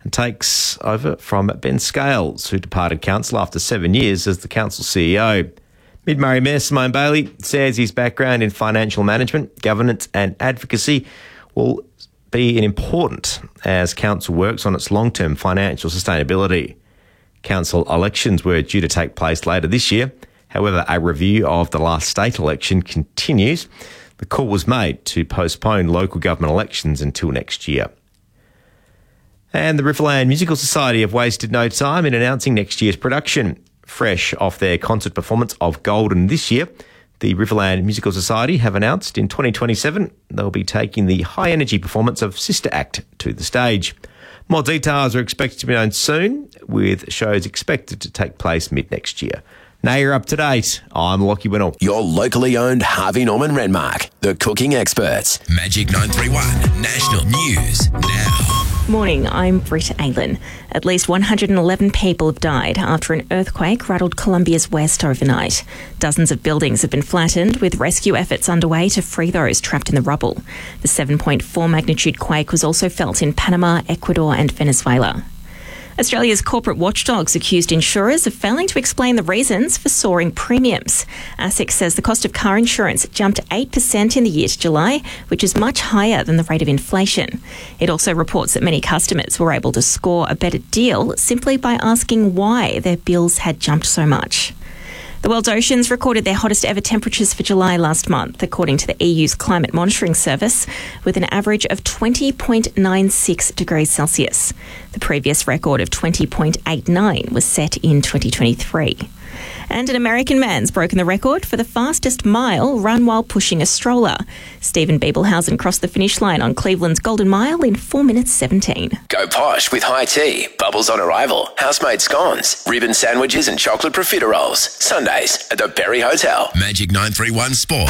and takes over from Ben Scales, who departed council after 7 years as the council CEO. Mid-Murray Mayor Simone Bailey says his background in financial management, governance and advocacy will be important as council works on its long-term financial sustainability. Council elections were due to take place later this year. However, a review of the last state election continues. The call was made to postpone local government elections until next year. And the Riverland Musical Society have wasted no time in announcing next year's production. Fresh off their concert performance of Golden this year, the Riverland Musical Society have announced in 2027 they'll be taking the high-energy performance of Sister Act to the stage. More details are expected to be known soon, with shows expected to take place mid-next year. Now you're up to date. I'm Lockie Winnell. Your locally owned Harvey Norman Renmark, the cooking experts. Magic 931 National News now. Morning, I'm Britta Aylen. At least 111 people have died after an earthquake rattled Colombia's west overnight. Dozens of buildings have been flattened, with rescue efforts underway to free those trapped in the rubble. The 7.4 magnitude quake was also felt in Panama, Ecuador and Venezuela. Australia's corporate watchdogs accused insurers of failing to explain the reasons for soaring premiums. ASIC says the cost of car insurance jumped 8% in the year to July, which is much higher than the rate of inflation. It also reports that many customers were able to score a better deal simply by asking why their bills had jumped so much. The world's oceans recorded their hottest ever temperatures for July last month, according to the EU's Climate Monitoring Service, with an average of 20.96 degrees Celsius. The previous record of 20.89 was set in 2023. And an American man's broken the record for the fastest mile run while pushing a stroller. Stephen Biebelhausen crossed the finish line on Cleveland's Golden Mile in 4 minutes 17. Go posh with high tea, bubbles on arrival, house-made scones, ribbon sandwiches and chocolate profiteroles. Sundays at the Berry Hotel. Magic 931 Sport.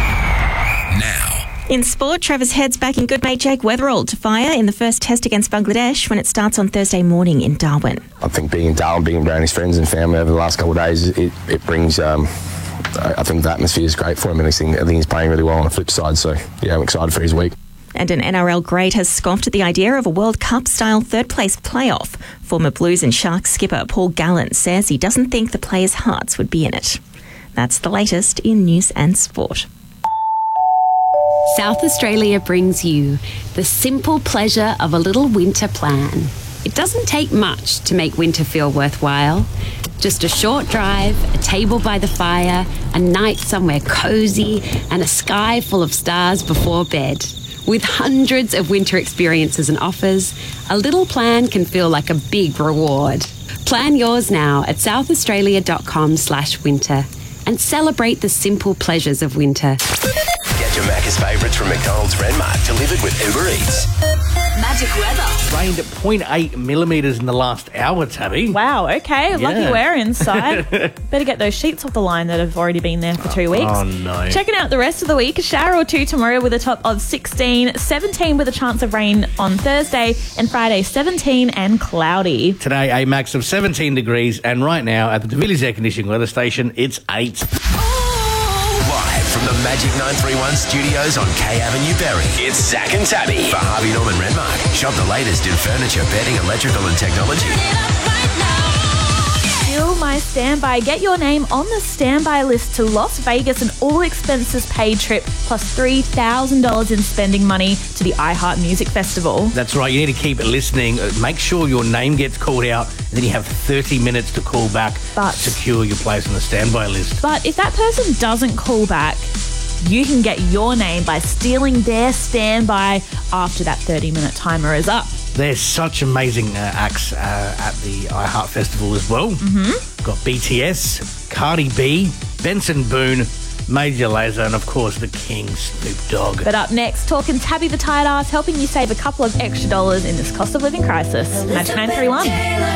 Now. In sport, Travis Head's backing good mate Jake Weatherall to fire in the first test against Bangladesh when it starts on Thursday morning in Darwin. I think being in Darwin, being around his friends and family over the last couple of days, it brings, I think the atmosphere is great for him, and I think he's playing really well on the flip side. So, yeah, I'm excited for his week. And an NRL great has scoffed at the idea of a World Cup-style third-place playoff. Former Blues and Sharks skipper Paul Gallen says he doesn't think the players' hearts would be in it. That's the latest in news and sport. South Australia brings you the simple pleasure of a little winter plan. It doesn't take much to make winter feel worthwhile. Just a short drive, a table by the fire, a night somewhere cosy, and a sky full of stars before bed. With hundreds of winter experiences and offers, a little plan can feel like a big reward. Plan yours now at southaustralia.com/winter and celebrate the simple pleasures of winter. Get your Macca's favourites from McDonald's Renmark delivered with Uber Eats. Magic weather. Rained at 0.8 millimetres in the last hour, Tabby. Wow, okay. Lucky we're inside. Better get those sheets off the line that have already been there for 2 weeks. Oh, no. Checking out the rest of the week, a shower or two tomorrow with a top of 16, 17 with a chance of rain on Thursday, and Friday 17 and cloudy. Today, a max of 17 degrees, and right now at the DeVilliers Air Conditioning Weather Station, it's 8. Live from the Magic 931 studios on K Avenue, Berry, it's Zach and Tabby for Harvey Norman Renmark. Shop the latest in furniture, bedding, electrical and technology. Still my standby. Get your name on the standby list to Las Vegas, an all-expenses paid trip, plus $3,000 in spending money to the iHeart Music Festival. That's right. You need to keep listening. Make sure your name gets called out, and then you have 30 minutes to call back to secure your place on the standby list. But if that person doesn't call back, you can get your name by stealing their standby after that 30-minute timer is up. There's such amazing acts at the iHeart Festival as well. Mm-hmm. Got BTS, Cardi B, Benson Boone, Major Lazer, and of course the King, Snoop Dogg. But up next, talking Tabby the Tired Ass, helping you save a couple of extra dollars in this cost of living crisis. Magic 931.